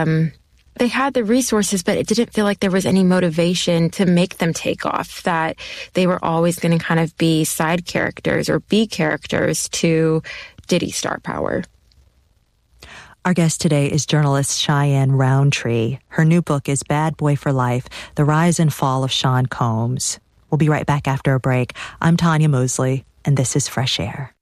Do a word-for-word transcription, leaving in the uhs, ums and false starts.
um, they had the resources, but it didn't feel like there was any motivation to make them take off, that they were always going to kind of be side characters or B characters to Diddy's star power. Our guest today is journalist Cheyenne Roundtree. Her new book is Bad Boy for Life, The Rise and Fall of Sean Combs. We'll be right back after a break. I'm Tanya Mosley, and this is Fresh Air.